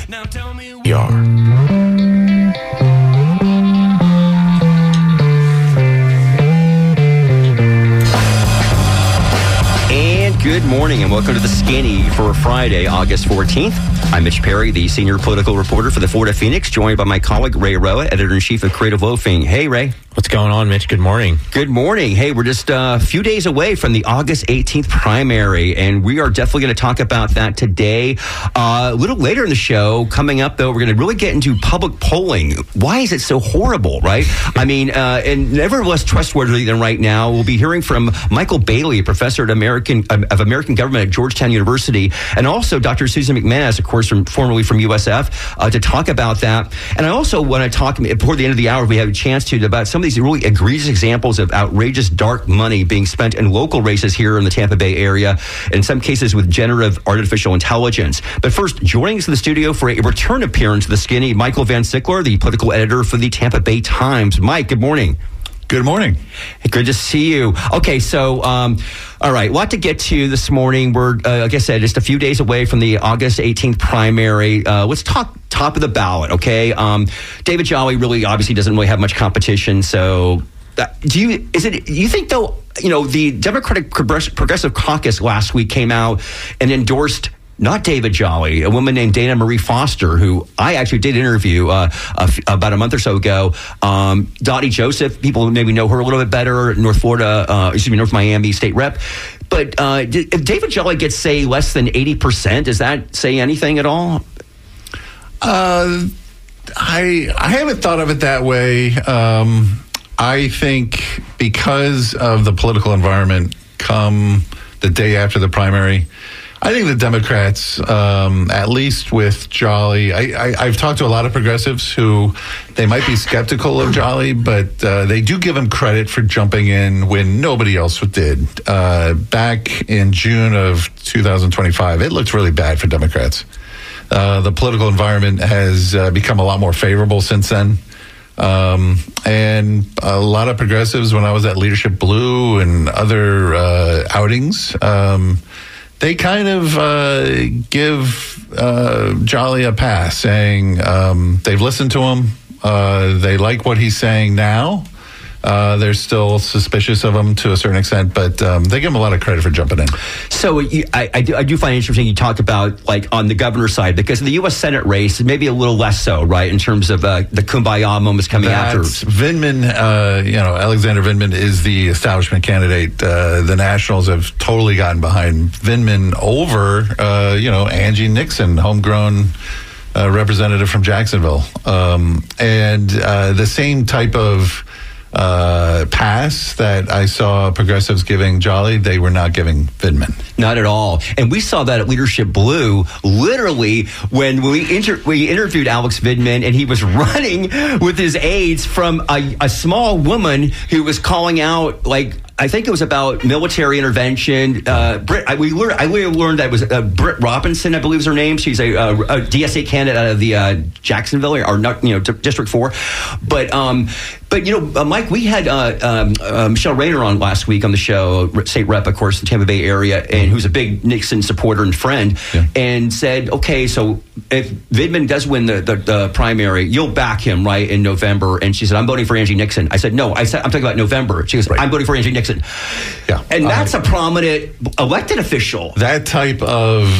Now tell me We are. And good morning and welcome to The Skinny for Friday, August 14th. I'm Mitch Perry, the senior political reporter for the Florida Phoenix, joined by my colleague Ray Roa, editor-in-chief of Creative Loafing. Hey, Ray. What's going on, Mitch? Good morning. Good morning. Hey, we're just a few days away from the August 18th primary, and we are definitely going to talk about that today. A little later in the show, coming up, though, we're going to really get into public polling. Why is it so horrible, right? I mean, and never less trustworthy than right now. We'll be hearing from Michael Bailey, a professor at American government at Georgetown University, and also Dr. Susan McManus, of course, formerly from USF, to talk about that. And I also want to talk, before the end of the hour, if we have a chance to, about some of these really egregious examples of outrageous dark money being spent in local races here in the Tampa Bay area, in some cases with generative artificial intelligence. But first, joining us in the studio for a return appearance to The Skinny, Michael Van Sickler, the political editor for the Tampa Bay Times. Mike, good morning. Good morning. Good to see you. Okay, so, all right, a lot to get to this morning. We're, like I said, just a few days away from the August 18th primary. Let's talk top of the ballot, okay? David Jolly really obviously doesn't really have much competition, so do you think, though, you know, the Democratic Progressive Caucus last week came out and endorsed not David Jolly, a woman named Dana Marie Foster, who I actually did interview about a month or so ago. Dottie Joseph, people maybe know her a little bit better, North Miami state rep. But if David Jolly gets, say, less than 80%, does that say anything at all? I haven't thought of it that way. I think because of the political environment come the day after the primary, I think the Democrats, at least with Jolly, I've talked to a lot of progressives who they might be skeptical of Jolly, but they do give him credit for jumping in when nobody else did. Back in June of 2025, it looked really bad for Democrats. The political environment has become a lot more favorable since then. And a lot of progressives, when I was at Leadership Blue and other outings, they kind of give Jolly a pass, saying they've listened to him. They like what he's saying now. They're still suspicious of him to a certain extent, but they give him a lot of credit for jumping in. So I do find it interesting you talk about, like, on the governor's side, because the U.S. Senate race, maybe a little less so, right, in terms of the kumbaya moments coming after. Vindman, Alexander Vindman is the establishment candidate. The Nationals have totally gotten behind Vindman over, Angie Nixon, homegrown representative from Jacksonville. And the same type of pass that I saw progressives giving Jolly, they were not giving Vindman. Not at all. And we saw that at Leadership Blue, literally, when we interviewed Alex Vindman, and he was running with his aides from a small woman who was calling out, like, I think it was about military intervention. I learned that it was Britt Robinson, I believe is her name. She's a DSA candidate out of the Jacksonville, or not, District 4. But Mike, we had Michelle Rayner on last week on the show, state rep, of course, in the Tampa Bay area, and who's a big Nixon supporter and friend, and said, okay, so if Vindman does win the primary, you'll back him, right, in November. And she said, I'm voting for Angie Nixon. I said, no, I'm talking about November. She goes, right. I'm voting for Angie Nixon. Yeah. And that's a prominent elected official. That type of,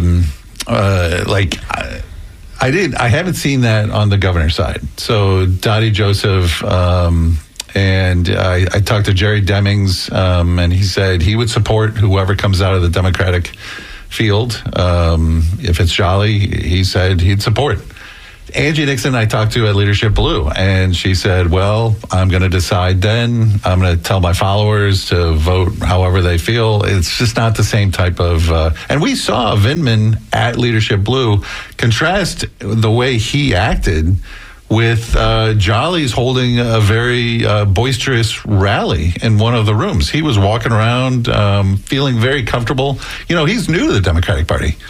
I haven't seen that on the governor's side. So Dottie Joseph, and I talked to Jerry Demings, and he said he would support whoever comes out of the Democratic field. If it's Jolly, he said he'd support. Angie Nixon I talked to at Leadership Blue, and she said, well, I'm going to decide then. I'm going to tell my followers to vote however they feel. It's just not the same type of... and we saw Vindman at Leadership Blue contrast the way he acted with Jolly's holding a very boisterous rally in one of the rooms. He was walking around feeling very comfortable. He's new to the Democratic Party.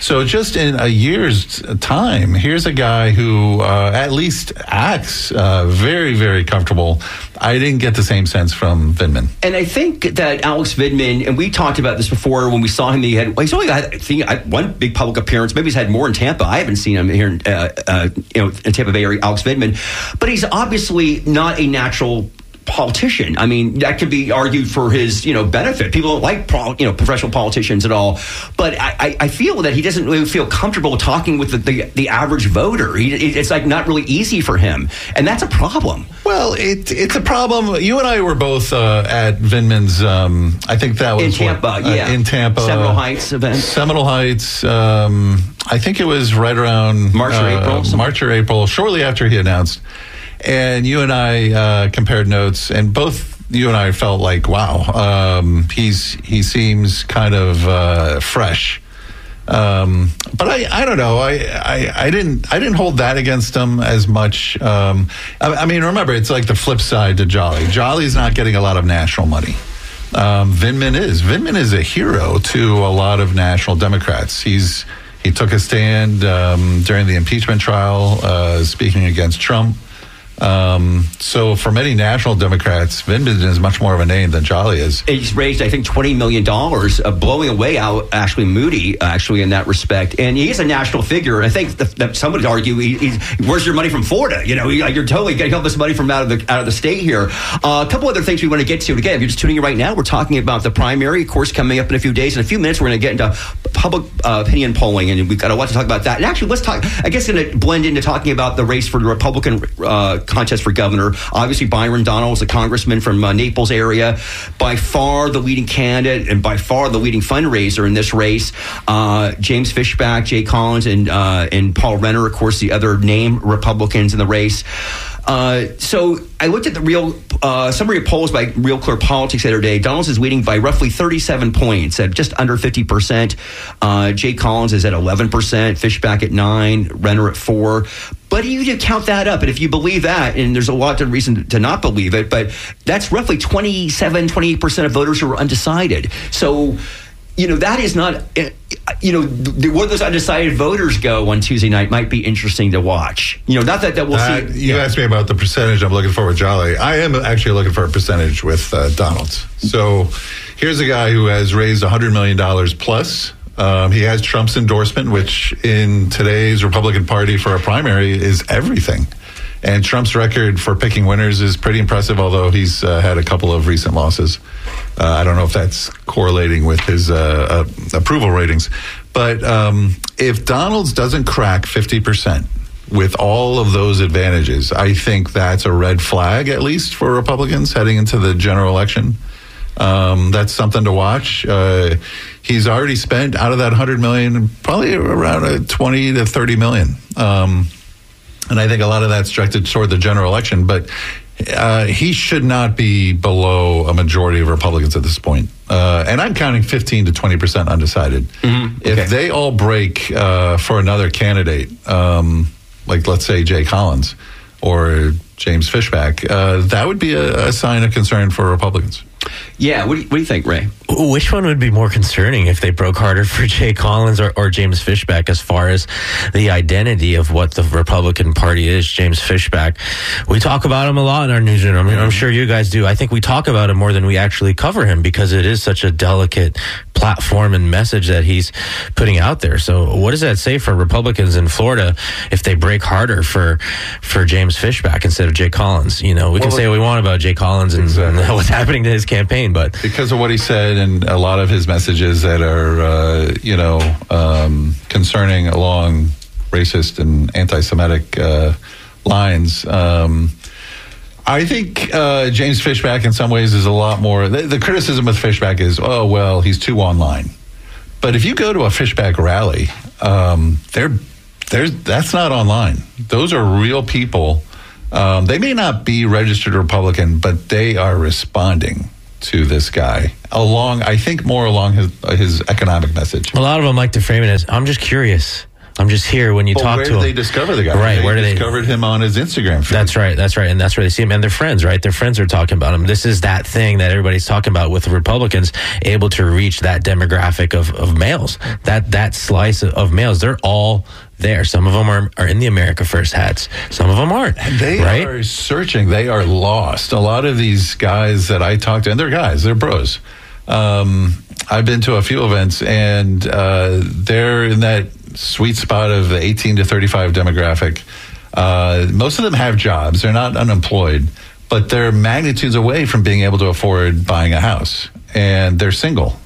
So just in a year's time, here's a guy who at least acts very, very comfortable. I didn't get the same sense from Vindman. And I think that Alex Vindman, and we talked about this before when we saw him, he's only had one big public appearance. Maybe he's had more in Tampa. I haven't seen him here in Tampa Bay area, Alex Vindman. But he's obviously not a natural politician. I mean, that could be argued for his, benefit. People don't like, professional politicians at all. But I feel that he doesn't really feel comfortable talking with the average voter. It's like not really easy for him. And that's a problem. Well, it's a problem. You and I were both at Vindman's, I think that was in Tampa, in Tampa. Seminole Heights event. Seminole Heights. I think it was right around March or April, shortly after he announced. And you and I compared notes, and both you and I felt like, wow, he seems kind of fresh. But I don't know. I didn't hold that against him as much. I mean, remember, it's like the flip side to Jolly. Jolly's not getting a lot of national money. Vindman is. Vindman is a hero to a lot of national Democrats. He took a stand during the impeachment trial, speaking against Trump. So for many national Democrats, Vindman is much more of a name than Jolly is. He's raised, I think, $20 million, blowing away out Ashley Moody, in that respect. And he is a national figure. I think that some would argue, where's your money from Florida? You're totally getting all this money from out of the state here. A couple other things we want to get to. And again, if you're just tuning in right now, we're talking about the primary, of course, coming up in a few days. In a few minutes, we're going to get into public opinion polling, and we've got a lot to talk about that. And actually, let's talk, I guess, going to blend into talking about the race for the Republican contest for governor. Obviously, Byron Donalds, a congressman from Naples area, by far the leading candidate and by far the leading fundraiser in this race. James Fishback, Jay Collins, and Paul Renner, of course, the other named Republicans in the race. So I looked at the summary of polls by Real Clear Politics the other day. Donalds is leading by roughly 37 points at just under 50%. Jay Collins is at 11%, Fishback at 9%, Renner at 4%. But you count that up, and if you believe that, and there's a lot of reason to not believe it, but that's roughly 28% of voters who are undecided. So, that is not, where those undecided voters go on Tuesday night might be interesting to watch. Not that we'll see. You asked me about the percentage I'm looking for with Jolly. I am actually looking for a percentage with Donalds. So here's a guy who has raised $100 million plus. He has Trump's endorsement, which in today's Republican Party for a primary is everything. And Trump's record for picking winners is pretty impressive, although he's had a couple of recent losses. I don't know if that's correlating with his approval ratings. But if Donalds doesn't crack 50% with all of those advantages, I think that's a red flag, at least for Republicans heading into the general election. That's something to watch. He's already spent out of that $100 million, probably around 20 to 30 million. And I think a lot of that's directed toward the general election, but he should not be below a majority of Republicans at this point. And I'm counting 15 to 20% undecided. Mm-hmm. Okay. If they all break for another candidate, like let's say Jay Collins or James Fishback, that would be a sign of concern for Republicans. Yeah, what do you think, Ray? Which one would be more concerning if they broke harder for Jay Collins or James Fishback as far as the identity of what the Republican Party is? James Fishback, we talk about him a lot in our newsroom. I mean, I'm sure you guys do. I think we talk about him more than we actually cover him because it is such a delicate platform and message that he's putting out there. So what does that say for Republicans in Florida if they break harder for James Fishback instead of Jay Collins? We can say what we want about Jay Collins and what's happening to his campaign, but because of what he said and a lot of his messages that are concerning along racist and anti-Semitic lines, I think James Fishback in some ways is a lot more. The criticism with Fishback is, oh well, he's too online. But if you go to a Fishback rally, that's not online. Those are real people. They may not be registered Republican, but they are responding to this guy I think more along his economic message. A lot of them like to frame it as, I'm just curious. I'm just here when you talk where to did him. they discover the guy? Right, They where did they discovered him on his Instagram feed. That's right, and that's where they see him, and their friends, right? Their friends are talking about him. This is that thing that everybody's talking about with the Republicans, able to reach that demographic of males, that slice of males. They're all there. Some of them are in the America First hats. Some of them aren't. They are searching. They are lost. A lot of these guys that I talk to, and they're guys, they're bros. I've been to a few events, and they're in that sweet spot of the 18 to 35 demographic. Most of them have jobs. They're not unemployed, but they're magnitudes away from being able to afford buying a house. And they're single.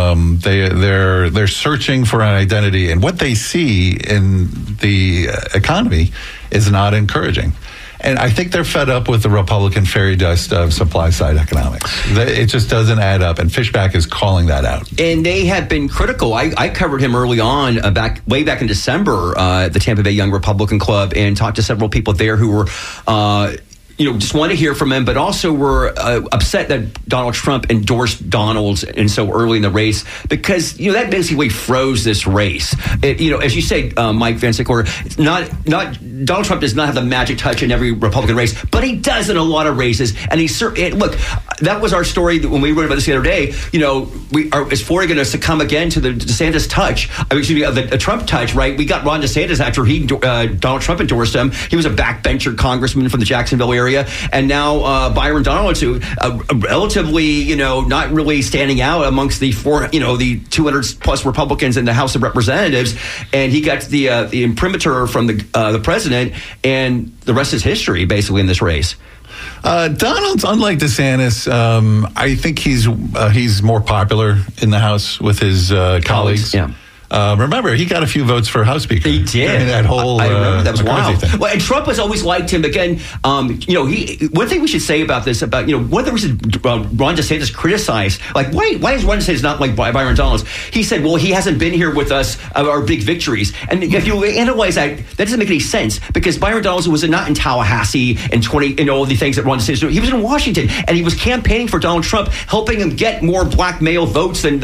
They're searching for an identity, and what they see in the economy is not encouraging. And I think they're fed up with the Republican fairy dust of supply side economics. It just doesn't add up, and Fishback is calling that out. And they have been critical. I covered him early on, way back in December, the Tampa Bay Young Republican Club, and talked to several people there who were just want to hear from him, but also were upset that Donald Trump endorsed Donald and so early in the race, because that basically froze this race. As you say, Mike Vancic, Donald Trump does not have the magic touch in every Republican race, but he does in a lot of races. And look, that was our story when we wrote about this the other day. Is Florida going to succumb again to the DeSantis touch? The Trump touch, right? We got Ron DeSantis after Donald Trump endorsed him. He was a backbencher congressman from the Jacksonville area. And now Byron Donalds, who relatively, not really standing out amongst the 200 plus Republicans in the House of Representatives, and he got the imprimatur from the president, and the rest is history, basically, in this race. Donald's, unlike DeSantis, I think he's more popular in the House with his colleagues. Yeah. Remember, he got a few votes for House Speaker. He did. During that whole I remember that was wild. thing. Well, and Trump has always liked him. Again, one thing we should say about this, one of the reasons Ron DeSantis criticized, why is Ron DeSantis not like Byron Donalds? He said, well, he hasn't been here with us our big victories. And if you analyze that doesn't make any sense, because Byron Donalds was not in Tallahassee and all the things that Ron DeSantis did. He was in Washington, and he was campaigning for Donald Trump, helping him get more black male votes than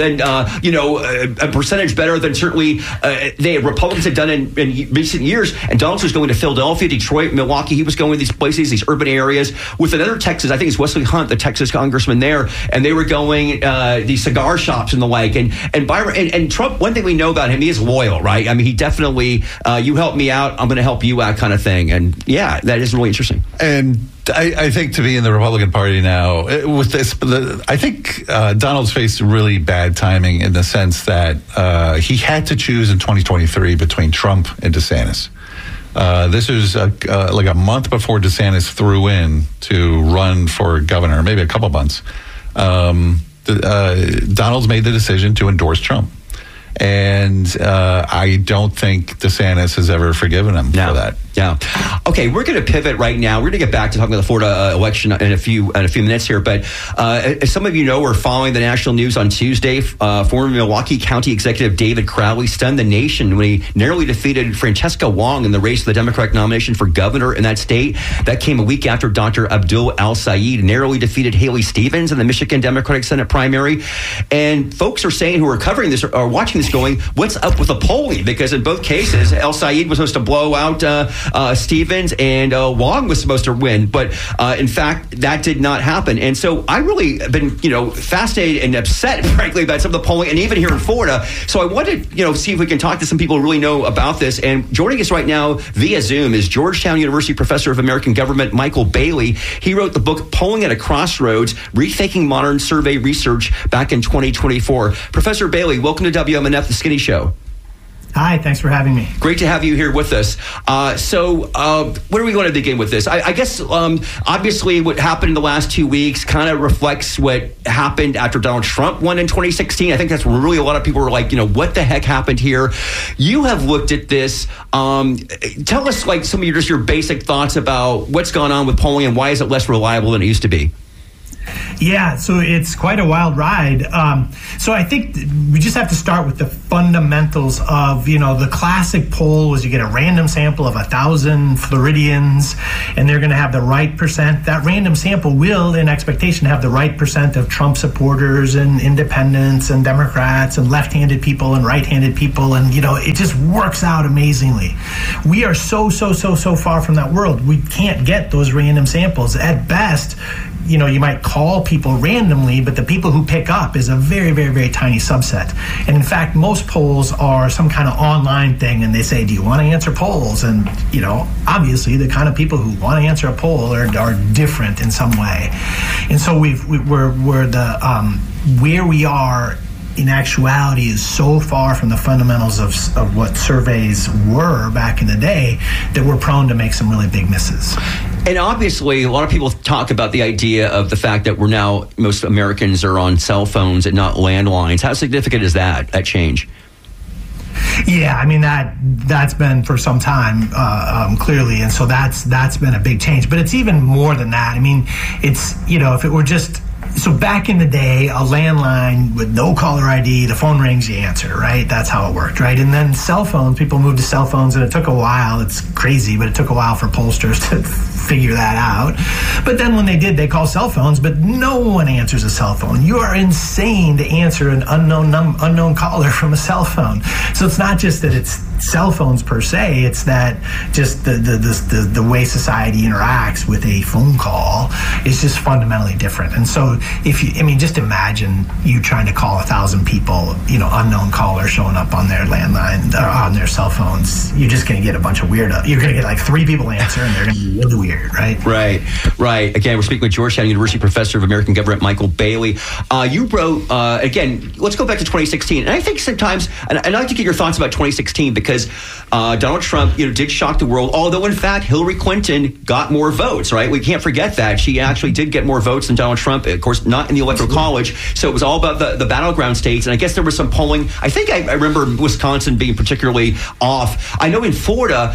a percentage better than certainly Republicans had done in recent years. And Donald was going to Philadelphia, Detroit, Milwaukee. He was going to these places, these urban areas, with another Texas. I think it's Wesley Hunt, the Texas congressman there, and they were going these cigar shops and the like. And Byron and Trump. One thing we know about him, he is loyal, right? I mean, he definitely you help me out, I'm going to help you out, kind of thing. And yeah, that is really interesting. And I think to be in the Republican Party now with this, I think Donald's faced really bad timing in the sense that he had to choose in 2023 between Trump and DeSantis. This was like a month before DeSantis threw in to run for governor, maybe a couple months. Donald's made the decision to endorse Trump. And I don't think DeSantis has ever forgiven him for that. Yeah. Okay, we're going to pivot right now. We're going to get back to talking about the Florida election in a few minutes here. But as some of you know, we're following the national news on Tuesday. Former Milwaukee County Executive David Crowley stunned the nation when he narrowly defeated Francesca Wong in the race for the Democratic nomination for governor in that state. That came a week after Dr. Abdul El-Sayed narrowly defeated Haley Stevens in the Michigan Democratic Senate primary. And folks are saying, who are covering this or watching this, going, what's up with the polling? Because in both cases, El-Sayed was supposed to blow out Stevens, and Wong was supposed to win, but in fact that did not happen. And so I really have been fascinated and upset, frankly, about some of the polling, and even here in Florida. So I wanted see if we can talk to some people who really know about this. And joining us right now via Zoom is Georgetown University Professor of American Government Michael Bailey. He wrote the book Polling at a Crossroads: Rethinking Modern Survey Research back in 2024. Professor Bailey, welcome to WMNF, The Skinny Show. Hi, thanks for having me. Great to have you here with us. So where do we want to begin with this? I guess obviously what happened in the last 2 weeks kind of reflects what happened after Donald Trump won in 2016. I think that's really a lot of people were like, what the heck happened here? You have looked at this. Tell us some of your basic thoughts about what's gone on with polling and why is it less reliable than it used to be? Yeah, so it's quite a wild ride. So I think we just have to start with the fundamentals of, the classic poll was you get a random sample of 1,000 Floridians, and they're going to have the right percent. That random sample will, in expectation, have the right percent of Trump supporters and independents and Democrats and left-handed people and right-handed people, and, it just works out amazingly. We are so far from that world. We can't get those random samples. At best, you might call people randomly, but the people who pick up is a very, very, very tiny subset. And in fact, most polls are some kind of online thing, and they say, do you want to answer polls? And, obviously the kind of people who want to answer a poll are different in some way. And so where we are in actuality is so far from the fundamentals of what surveys were back in the day that we're prone to make some really big misses. And obviously, a lot of people talk about the idea of the fact that most Americans are on cell phones and not landlines. How significant is that change? Yeah, I mean, that's been for some time, clearly, and so that's been a big change. But it's even more than that. I mean, it's, if it were just... So back in the day, a landline with no caller ID, the phone rings, you answer, right? That's how it worked, right? And then cell phones, people moved to cell phones, and it took a while. It's crazy, but it took a while for pollsters to figure that out. But then when they did, they call cell phones, but no one answers a cell phone. You are insane to answer an unknown caller from a cell phone. So it's not just that it's cell phones per se, it's that just the way society interacts with a phone call is just fundamentally different. And so just imagine you trying to call 1,000 people, unknown caller showing up on their landline or on their cell phones. You're just going to get a bunch of weirdo. You're going to get like 3 people answer, and they're going to be really weird, right? Right. Again, we're speaking with Georgetown University Professor of American Government Michael Bailey. You wrote, again, let's go back to 2016. And I think sometimes, and I'd like to get your thoughts about 2016 because Donald Trump, did shock the world. Although, in fact, Hillary Clinton got more votes, right? We can't forget that. She actually did get more votes than Donald Trump. Of course, not in the Electoral College. So it was all about the battleground states. And I guess there was some polling. I think I remember Wisconsin being particularly off. I know in Florida,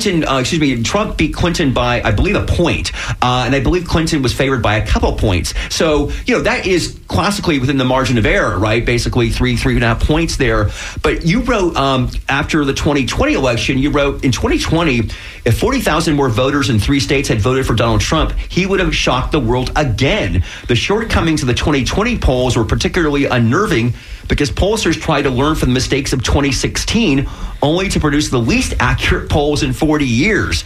Trump beat Clinton by, I believe, a point. And I believe Clinton was favored by a couple points. So, that is classically within the margin of error, right? Basically 3.5 points there. But you wrote after the 2020 election, you wrote in 2020, if 40,000 more voters in 3 states had voted for Donald Trump, he would have shocked the world again. The shortcomings of the 2020 polls were particularly unnerving because pollsters tried to learn from the mistakes of 2016 only to produce the least accurate polls in 40 years.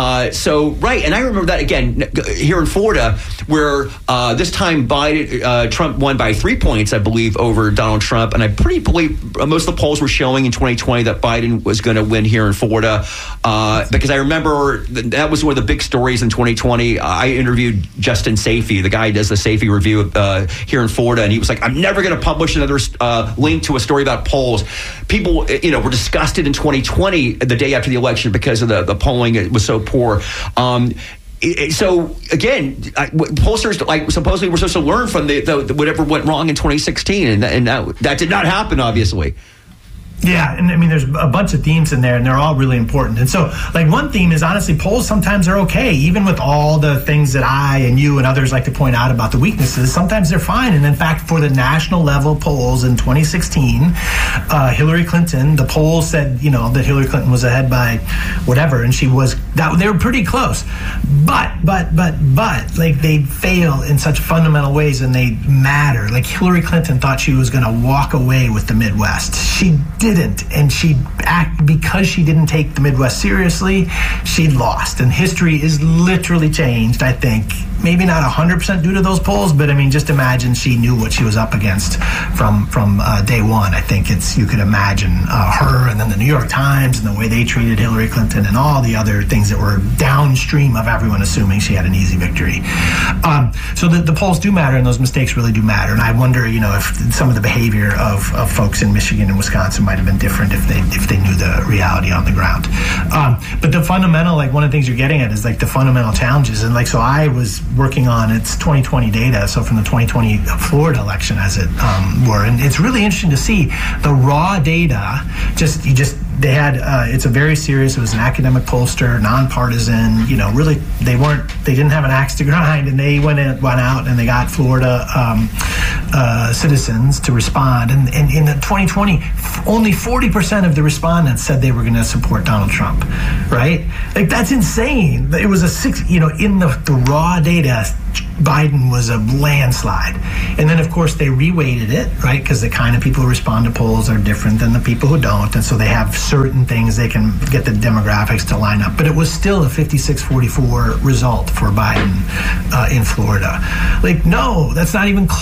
Right. And I remember that, again, here in Florida, where this time Trump won by 3 points, I believe, over Donald Trump. And I pretty believe most of the polls were showing in 2020 that Biden was going to win here in Florida. Because I remember that was one of the big stories in 2020. I interviewed Justin Safey, the guy who does the Safey Review here in Florida. And he was like, I'm never going to publish another link to a story about polls. People, were disgusted in 2020, the day after the election, because of the polling. It was so poor. So again, pollsters supposedly were supposed to learn from the whatever went wrong in 2016, and that did not happen, obviously. Yeah, and I mean, there's a bunch of themes in there, and they're all really important. And so, one theme is, honestly, polls sometimes are okay, even with all the things that I and you and others like to point out about the weaknesses. Sometimes they're fine. And in fact, for the national level polls in 2016, Hillary Clinton, the polls said, that Hillary Clinton was ahead by whatever, and they were pretty close. But, they fail in such fundamental ways, and they matter. Like, Hillary Clinton thought she was going to walk away with the Midwest. She didn't, and because she didn't take the Midwest seriously, she lost. And history is literally changed, I think. Maybe not 100% due to those polls, but I mean, just imagine she knew what she was up against from day one. I think you could imagine her, and then the New York Times and the way they treated Hillary Clinton and all the other things that were downstream of everyone assuming she had an easy victory. So the polls do matter, and those mistakes really do matter. And I wonder, if some of the behavior of folks in Michigan and Wisconsin might have been different if they knew the reality on the ground. But the fundamental, one of the things you're getting at is the fundamental challenges. And so I was working on its 2020 data, so from the 2020 Florida election, as it were. And it's really interesting to see the raw data. they had it's a very serious. It was an academic pollster, nonpartisan. Really they didn't have an axe to grind, and they went out and they got Florida citizens to respond. And in 2020, only 40% of the respondents said they were going to support Donald Trump. Right? Like, that's insane. It was in the raw data, Biden was a landslide. And then, of course, they reweighted it, right? Because the kind of people who respond to polls are different than the people who don't. And so they have certain things they can get the demographics to line up. But it was still a 56-44 result for Biden in Florida. Like, no, that's not even close.